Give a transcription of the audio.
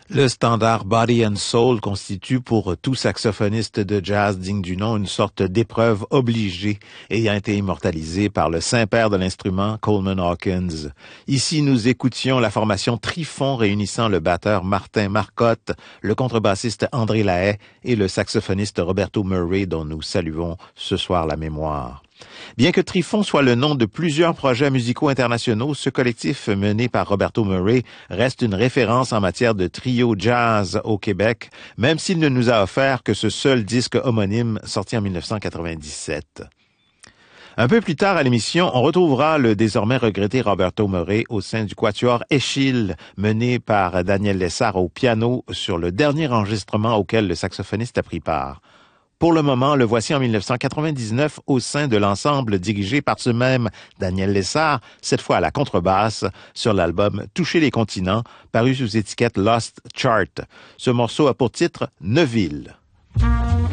Le standard Body and Soul constitue pour tout saxophoniste de jazz digne du nom une sorte d'épreuve obligée ayant été immortalisée par le saint-père de l'instrument, Coleman Hawkins. Ici, nous écoutions la formation Trifon réunissant le batteur Martin Marcotte, le contrebassiste André Lahaye et le saxophoniste Roberto Murray dont nous saluons ce soir la mémoire. Bien que Trifon soit le nom de plusieurs projets musicaux internationaux, ce collectif mené par Roberto Murray reste une référence en matière de trio jazz au Québec, même s'il ne nous a offert que ce seul disque homonyme sorti en 1997. Un peu plus tard à l'émission, on retrouvera le désormais regretté Roberto Murray au sein du quatuor Échille, mené par Daniel Lessard au piano sur le dernier enregistrement auquel le saxophoniste a pris part. Pour le moment, le voici en 1999 au sein de l'ensemble dirigé par ce même Daniel Lessard, cette fois à la contrebasse, sur l'album Toucher les continents, paru sous étiquette Lost Chart. Ce morceau a pour titre Neuville.